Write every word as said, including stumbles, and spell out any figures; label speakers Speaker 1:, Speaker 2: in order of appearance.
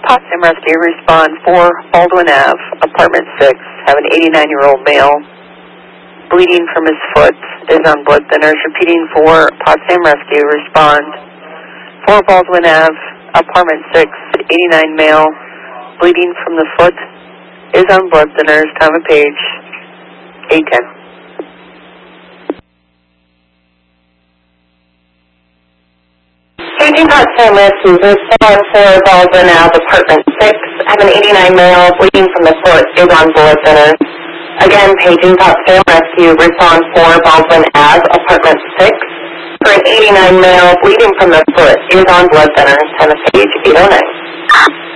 Speaker 1: Potsdam Rescue, respond four Baldwin Avenue, apartment six. Have an eighty-nine-year-old male bleeding from his foot, is on blood thinners. Repeating for Potsdam Rescue, respond four Baldwin Avenue, apartment six. eighty-nine male bleeding from the foot, is on blood thinners. Time of page eight ten.
Speaker 2: Paging Potsdam Rescue, respond for Baldwin Avenue, apartment six. Have an eighty-nine male bleeding from the foot, is on blood thinners. Again, paging Potsdam Rescue, respond for Baldwin Avenue, apartment six. For an eighty-nine male bleeding from the foot, is on blood thinners. Time of page eight oh nine.